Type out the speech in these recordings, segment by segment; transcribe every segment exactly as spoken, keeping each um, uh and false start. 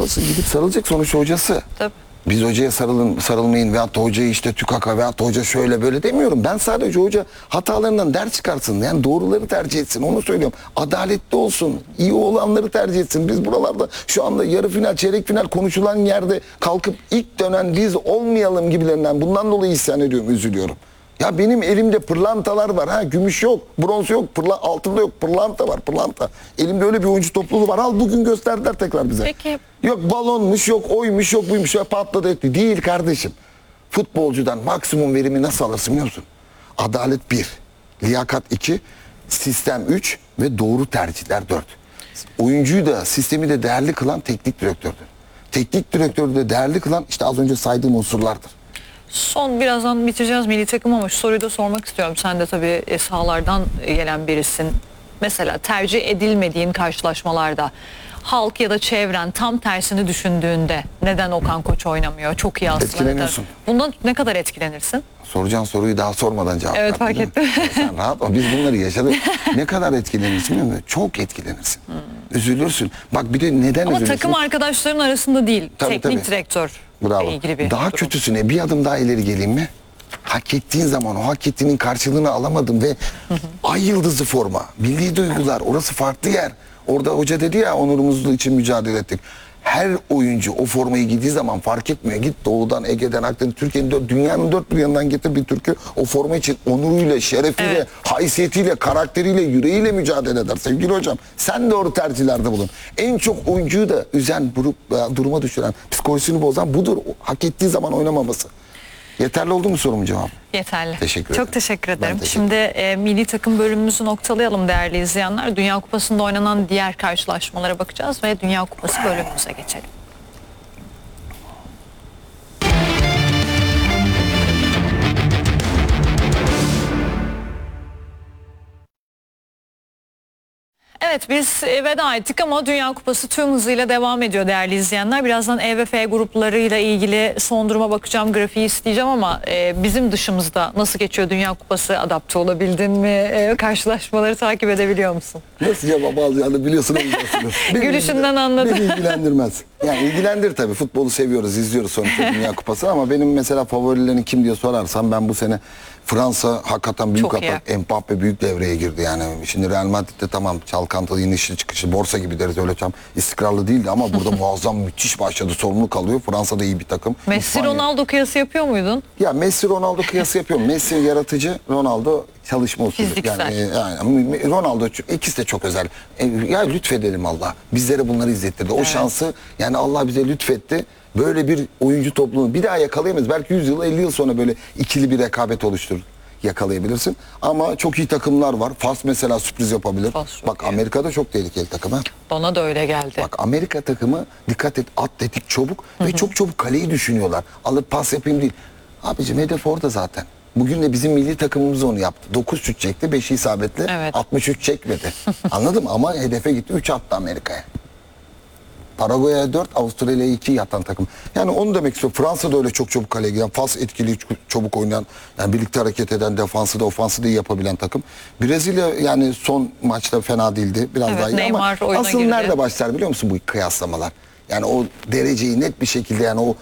sarılsın, gidip sarılacak sonuçta hocası. Tabii. Biz hocaya sarılın, sarılmayın veyahut da hocayı işte tükaka veyahut da hoca şöyle böyle demiyorum. Ben sadece hoca hatalarından ders çıkarsın. Yani doğruları tercih etsin, onu söylüyorum. Adaletli olsun, iyi olanları tercih etsin. Biz buralarda şu anda yarı final, çeyrek final konuşulan yerde kalkıp ilk dönen biz olmayalım gibilerinden. Bundan dolayı isyan ediyorum, üzülüyorum. Ya benim elimde pırlantalar var. Ha, gümüş yok, bronz yok, pırla, altında yok, pırlanta var, pırlanta. Elimde öyle bir oyuncu topluluğu var. Al bugün gösterdiler tekrar bize. Peki. Yok balonmuş, yok oymuş, yok buymuş, ya patladı etti. Değil kardeşim. Futbolcudan maksimum verimi nasıl alırsın biliyor musun? Adalet bir, liyakat iki, sistem üç ve doğru tercihler dört. Oyuncuyu da sistemi de değerli kılan teknik direktördür. Teknik direktörü de değerli kılan işte az önce saydığım unsurlardır. Son birazdan bitireceğiz milli takım ama şu soruyu da sormak istiyorum. Sen de tabii sahalardan gelen birisin. Mesela tercih edilmediğin karşılaşmalarda halk ya da çevren tam tersini düşündüğünde neden Okan Koç oynamıyor? Çok iyi aslında. Etkileniyorsun. Bundan ne kadar etkilenirsin? Soracağın soruyu daha sormadan cevap Evet, ver, fark değil mi? ettim. Sen rahat ol. Biz bunları yaşadık. Ne kadar etkilenirsin biliyor musun? Çok etkilenirsin. Hmm. Üzülürsün. Bak bir de neden Ama üzülürsün? takım arkadaşların arasında değil. Tabii, teknik tabii. direktör Bravo. ilgili bir Daha durum. kötüsüne bir adım daha ileri geleyim mi? Hak ettiğin zaman o hak ettiğinin karşılığını alamadın ve ay yıldızı forma, milli duygular, orası farklı yer. Orada hoca dedi ya, onurumuz için mücadele ettik. Her oyuncu o formayı giydiği zaman fark etmiyor. Git doğudan, Ege'den, Akdeniz, Türkiye'nin, dünyanın dört bir yanından getir bir Türk'ü o forma için onuruyla, şerefiyle, Evet. haysiyetiyle, karakteriyle, yüreğiyle mücadele eder sevgili hocam. Sen doğru tercihlerde bulun. En çok oyuncuyu da üzen, duruma düşüren, psikolojisini bozan budur. Hak ettiği zaman oynamaması. Yeterli oldu mu sorumun cevabı? Yeterli. Teşekkür ederim. Çok teşekkür Ben ederim. teşekkür Şimdi e, milli takım bölümümüzü noktalayalım değerli izleyenler. Dünya Kupası'nda oynanan diğer karşılaşmalara bakacağız ve Dünya Kupası bölümümüze geçelim. Evet, biz e, veda ettik ama Dünya Kupası tüm hızıyla devam ediyor değerli izleyenler. Birazdan E ve F gruplarıyla ilgili son duruma bakacağım, grafiği isteyeceğim ama e, bizim dışımızda nasıl geçiyor Dünya Kupası? Adapte olabildin mi? E, karşılaşmaları takip edebiliyor musun? Nasıl cevap alacağını biliyorsun. Gülüşünden anladım. Beni ilgilendirmez. Yani ilgilendir tabii. Futbolu seviyoruz, izliyoruz sonuçta Dünya Kupası ama benim mesela favorilerin kim diye sorarsan ben bu sene Fransa hakikaten büyük Çok iyi. atak. Mbappe büyük devreye girdi yani. Şimdi Real Madrid'de tamam çalkantılı inişli çıkışı borsa gibi deriz öyle tam istikrarlı değildi ama burada muazzam müthiş başladı. Sorumluluk alıyor. Fransa da iyi bir takım. Messi İspanya. Ronaldo kıyası yapıyor muydun? Ya Messi Ronaldo kıyası yapıyorum. Messi yaratıcı, Ronaldo çalışma usulü. Fiziksel. Yani, e, yani Ronaldo ikisi de çok özel. E, ya lütfedelim Allah. Bizlere bunları izlettirdi. O Evet. şansı yani Allah bize lütfetti. Böyle bir oyuncu topluluğunu bir daha yakalayamayız. Belki yüz yıl elli yıl sonra böyle ikili bir rekabet oluşturur. Yakalayabilirsin. Ama çok iyi takımlar var. Fas mesela sürpriz yapabilir. Fas çok Bak iyi. Amerika'da çok tehlikeli takım ha. Bana da öyle geldi. Bak Amerika takımı dikkat et atletik çabuk ve çok çabuk kaleyi düşünüyorlar. Alıp pas yapayım değil. Abicim hedef orada zaten. Bugün de bizim milli takımımız onu yaptı. dokuz şut çekti, beşi isabetli. Evet. altmış üç çekmedi. Anladın mı? Ama hedefe gitti. üç attı Amerika'ya. Paraguay'a dört, Avustralya'ya iki yatan takım. Yani onu demek istiyorum. Fransa da öyle çok çabuk kaleye giden, Fas etkili, çabuk oynayan, yani birlikte hareket eden, defansı da ofansı da iyi yapabilen takım. Brezilya yani son maçta fena değildi. Biraz Evet, daha iyi Neymar ama oyuna asıl girdi. nerede başlar biliyor musun bu kıyaslamalar? Yani o dereceyi net bir şekilde yani o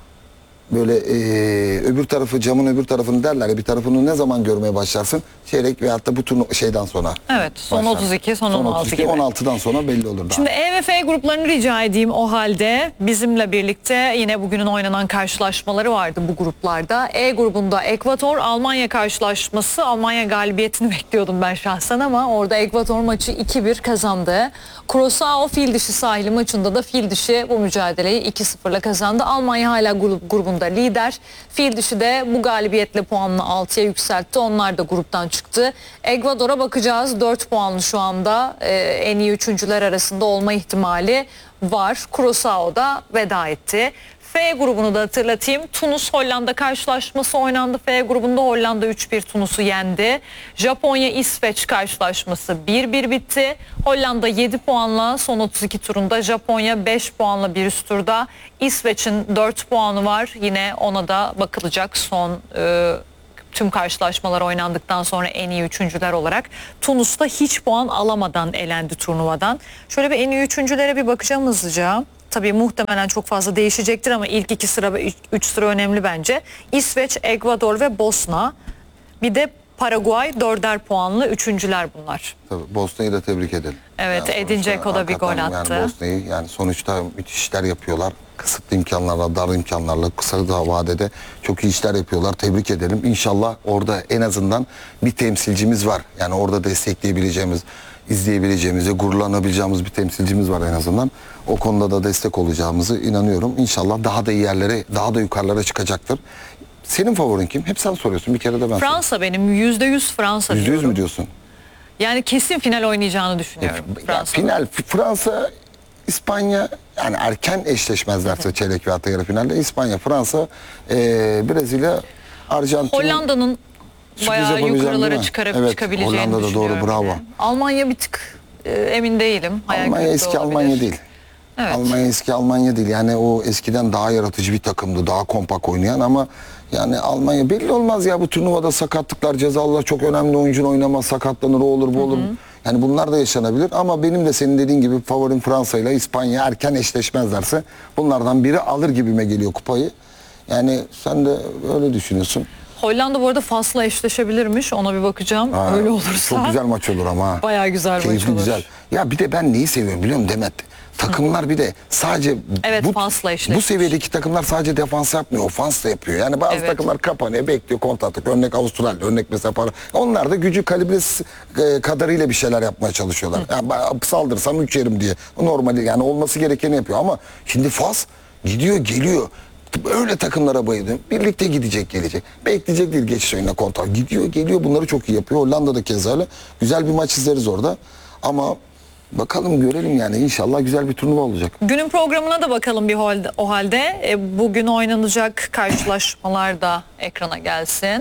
böyle e, öbür tarafı camın öbür tarafını derler ya bir tarafını ne zaman görmeye başlarsın? Çeyrek veyahut da bu turnu şeyden sonra. Evet, son başlar. otuz iki, son on altı otuz iki, gibi. on altıdan sonra belli olur daha. Şimdi E ve F gruplarını rica edeyim o halde. Bizimle birlikte yine bugünün oynanan karşılaşmaları vardı bu gruplarda. E grubunda Ekvator Almanya karşılaşması. Almanya galibiyetini bekliyordum ben şahsen ama orada Ekvator maçı iki bir kazandı. Curaçao fil dişi sahili maçında da fil dişi bu mücadeleyi iki sıfırla kazandı. Almanya hala grup, grubunda lider. Fil dişi de bu galibiyetle puanını altıya yükseltti. Onlar da gruptan çıktı. Ekvador'a bakacağız. dört puanlı şu anda. Ee, en iyi üçüncüler arasında olma ihtimali var. Curaçao da veda etti. F grubunu da hatırlatayım. Tunus Hollanda karşılaşması oynandı. F grubunda Hollanda üç bir Tunus'u yendi. Japonya İsveç karşılaşması bir bir bitti. Hollanda yedi puanla son otuz iki turunda. Japonya beş puanla bir üst turda. İsveç'in dört puanı var. Yine ona da bakılacak son e, tüm karşılaşmalar oynandıktan sonra en iyi üçüncüler olarak. Tunus'ta hiç puan alamadan elendi turnuvadan. Şöyle bir en iyi üçüncülere bir bakacağım hızlıca. tabii muhtemelen çok fazla değişecektir ama ilk iki sıra ve üç, üç sıra önemli bence. İsveç, Ekvador ve Bosna. Bir de Paraguay dörder puanlı üçüncüler bunlar. Tabii Bosna'yı da tebrik edelim. Evet, Yani Edin sonuçta Dzeko da bir gol hakikaten attı. Yani Bosna'yı yani sonuçta müthiş işler yapıyorlar. Kısıtlı imkanlarla, dar imkanlarla, kısa da vadede çok iyi işler yapıyorlar. Tebrik edelim. İnşallah orada en azından bir temsilcimiz var. Yani orada destekleyebileceğimiz, izleyebileceğimiz ve gururlanabileceğimiz bir temsilcimiz var en azından. O konuda da destek olacağımızı inanıyorum. İnşallah daha da iyi yerlere, daha da yukarılara çıkacaktır. Senin favorin kim? Hep sen soruyorsun. Bir kere de ben sorayım. Fransa benim yüzde yüz Fransa Yüzde yüz diyorum. mü diyorsun? Yani kesin final oynayacağını düşünüyorum. Ya, Fransa'da. final Fransa, İspanya yani erken eşleşmezlerse çeyrek ve hatta yarı finalde İspanya, Fransa, e, Brezilya, Arjantin. Hollanda'nın Sürpriz bayağı yapabileceğim yukarılara değil mi? çıkarıp Evet, çıkabileceğini Hollanda'da doğru, düşünüyorum. bravo. yine. Almanya bir tık e, emin değilim. Hayal Almanya kırıklığı eski olabilir. Almanya değil. Evet. Almanya eski Almanya değil. Yani o eskiden daha yaratıcı bir takımdı. Daha kompak oynayan ama yani Almanya belli olmaz ya bu turnuvada sakatlıklar, cezalar çok önemli, oyuncun oynamaz, sakatlanır, o olur bu olur. Yani bunlar da yaşanabilir ama benim de senin dediğin gibi favorim Fransa ile İspanya erken eşleşmezlerse bunlardan biri alır gibime geliyor kupayı. Yani sen de öyle düşünüyorsun. Hollanda bu arada Fas'la eşleşebilirmiş. Ona bir bakacağım. Ha, Öyle olursa. Çok güzel maç olur ama. ha. Bayağı güzel maç Keyifli olur. güzel. Ya bir de ben neyi seviyorum biliyor musun Demet? Takımlar bir de sadece Evet, bu, Fas'la eşleşmiş. bu seviyedeki takımlar sadece defans yapmıyor, ofans da yapıyor. Yani bazı Evet. takımlar kapanıyor, bekliyor, kontratak. Örnek Avustralya, örnek mesela para. Onlar da gücü kalibresi e, kadarıyla bir şeyler yapmaya çalışıyorlar. Yani ben saldırsam üç yerim diye. Normali yani olması gerekeni yapıyor ama şimdi Fas gidiyor, geliyor. Öyle takımlara bayılıyorum. Birlikte gidecek, gelecek. Bekleyecek değil geçiş oyununa kontra. Gidiyor, geliyor. Bunları çok iyi yapıyor. Hollanda'da keza öyle. Güzel bir maç izleriz orada. Ama bakalım görelim yani. İnşallah güzel bir turnuva olacak. Günün programına da bakalım bir halde, o halde. E, bugün oynanacak karşılaşmalar da ekrana gelsin.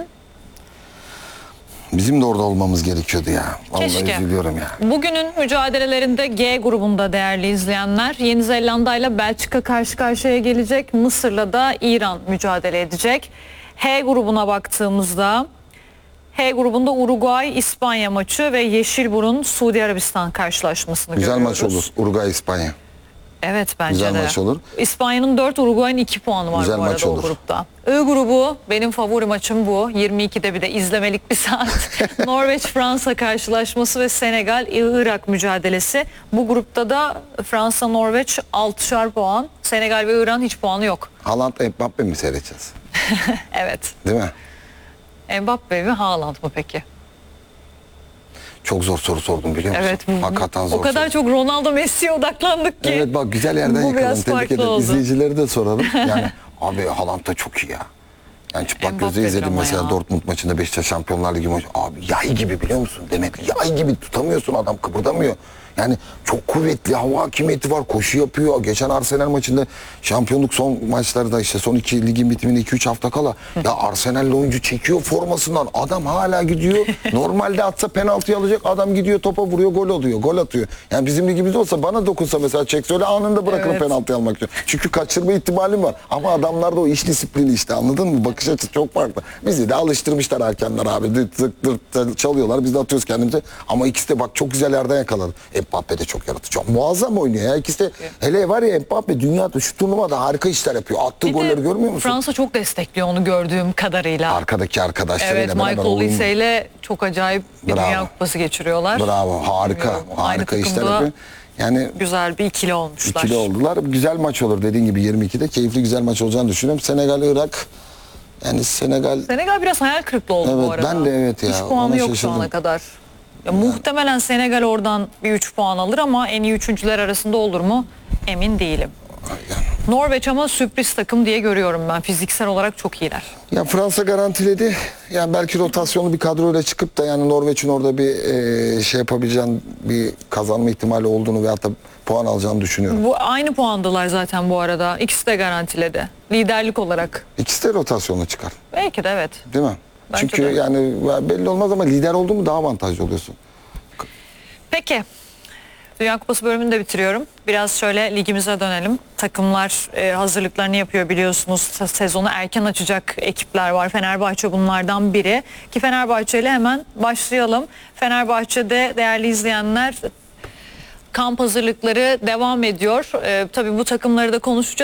Bizim de orada olmamız gerekiyordu ya. Vallahi Keşke. üzülüyorum ya. Bugünün mücadelelerinde G grubunda değerli izleyenler Yeni Zelanda ile Belçika karşı karşıya gelecek. Mısır'la da İran mücadele edecek. H grubuna baktığımızda H grubunda Uruguay İspanya maçı ve Yeşilburun Suudi Arabistan karşılaşmasını Güzel görüyoruz. maç olur. Uruguay İspanya. Evet bence Güzel de. maç olur. İspanya'nın dört, Uruguay'ın iki puanı var Güzel bu maç arada olur. o grupta. I grubu benim favori maçım bu. yirmi ikide bir de izlemelik bir saat. Norveç-Fransa karşılaşması ve Senegal-Irak mücadelesi. Bu grupta da Fransa-Norveç altışar puan. Senegal ve İran hiç puanı yok. Haaland, Mbappe mi seyredeceğiz? Evet. Değil mi? Mbappe mi Haaland mı peki? Çok zor soru sordum biliyor musun? Evet. bu- Hakikaten zor O kadar soru. çok Ronaldo Messi'ye odaklandık ki. Evet bak güzel yerden Bu yakaladın. biraz Tebrik farklı ederim. oldu. İzleyicileri de soralım. Yani abi Haaland da çok iyi ya. Yani çıplak gözle Mbappe'dir izledim ama mesela ya. Dortmund maçında Beşiktaş Şampiyonlar Ligi maçı. Abi yay gibi biliyor musun Demet? Yay gibi tutamıyorsun adam kıpırdamıyor. Yani çok kuvvetli hava hakimiyeti var. Koşu yapıyor. Geçen Arsenal maçında şampiyonluk son maçlarda işte son iki ligin bitimine iki üç hafta kala. Ya Arsenal'li oyuncu çekiyor formasından. Adam hala gidiyor. Normalde atsa penaltı alacak. Adam gidiyor topa vuruyor gol oluyor. Gol atıyor. Yani bizim ligimizde olsa bana dokunsa mesela çekse öyle anında bırakırım Evet. penaltı almak için. Çünkü kaçırma ihtimalim var. Ama adamlarda o iş disiplini işte anladın mı? Bakış açısı çok farklı. Bizi de alıştırmışlar erkenler abi. Dıt dıt dıt çalıyorlar. Biz de atıyoruz kendimize. Ama ikisi de bak çok güzel yerden yakaladı. Mbappe de çok yaratıcı. Çok muazzam oynuyor ya. İkisi de hele var ya Mbappe dünyada şu turnuvada harika işler yapıyor. Attığı Bir de golleri görmüyor musun? Fransa çok destekliyor onu gördüğüm kadarıyla. Arkadaki arkadaşlarıyla Evet, beraber Michael oyun- Olise ile çok acayip bir Bravo. Dünya Kupası geçiriyorlar. Bravo harika. Bilmiyorum, aynı Harika işler takımda yapıyor. Yani Güzel bir ikili olmuşlar. ikili oldular. Güzel maç olur dediğin gibi yirmi ikide. Keyifli güzel maç olacağını düşünüyorum. Senegal, Irak. Yani Senegal Senegal biraz hayal kırıklığı oldu Evet, bu arada. ben de evet ya, Hiç ona puanı yok şu şaşırdım. ana kadar. Ya, muhtemelen Senegal oradan bir üç puan alır ama en iyi üçüncüler arasında olur mu? Emin değilim. Norveç ama sürpriz takım diye görüyorum ben. Fiziksel olarak çok iyiler. Ya Fransa garantiledi. Yani belki rotasyonlu bir kadroyla çıkıp da yani Norveç'in orada bir e, şey yapabileceğin bir kazanma ihtimali olduğunu veyahut da puan alacağını düşünüyorum. Bu aynı puandalar zaten bu arada. İkisi de garantiledi. Liderlik olarak. İkisi de rotasyonla çıkar. Belki de evet. Değil mi? Bence Çünkü de. yani belli olmaz ama lider oldu mu daha avantajlı oluyorsun. Peki. Dünya Kupası bölümünü de bitiriyorum. Biraz şöyle ligimize dönelim. Takımlar e, hazırlıklarını yapıyor biliyorsunuz. Se- Sezonu erken açacak ekipler var. Fenerbahçe bunlardan biri. Ki Fenerbahçe ile hemen başlayalım. Fenerbahçe'de değerli izleyenler kamp hazırlıkları devam ediyor. Ee, tabii bu takımları da konuşacağız.